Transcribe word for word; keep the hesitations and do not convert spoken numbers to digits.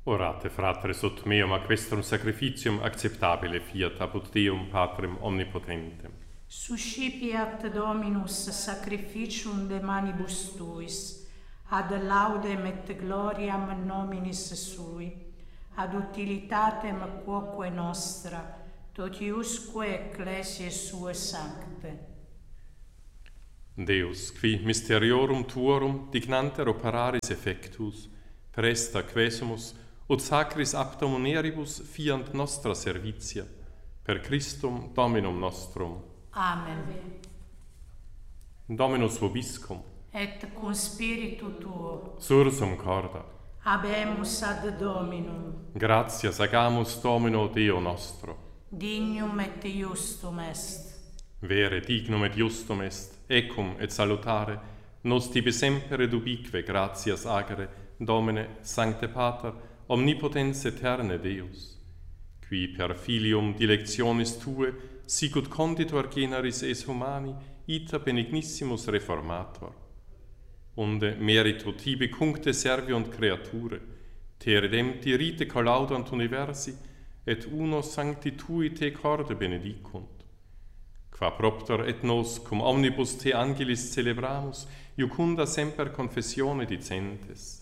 Orate, fratres, ut meum a questum sacrificium acceptabile fiat apud Deum Patrem omnipotentem. Suscipiat Dominus sacrificium de manibus tuis, ad laudem et gloriam nominis sui, ad utilitatem quoque nostra, totiusque ecclesiae sue sancte. Deus, qui mysteriorum tuorum dignanter operaris effectus, presta quesumus, ut sacris apta muneribus fiant nostra servitia, per Christum Dominum nostrum. Amen. Dominus vobiscum, Et cum spiritu tuo, sursum corda, habemus ad Dominum, gratias agamus Domino Deo nostro. dignum et justum est. Vere dignum et justum est, ecum et salutare, nos tibi semper et ubique gratias agere, Domine, Sancte Pater, omnipotens eterne Deus, qui per filium dilectionis Tue, sicut conditor generis es humani, ita benignissimus reformator. Unde merito tibi cuncte serviunt creature, te redempti rite collaudant universi, et uno sancti Tui te corde benedicunt. Qua propter et nos cum omnibus te angelis celebramus, iucunda semper confessione dicentes.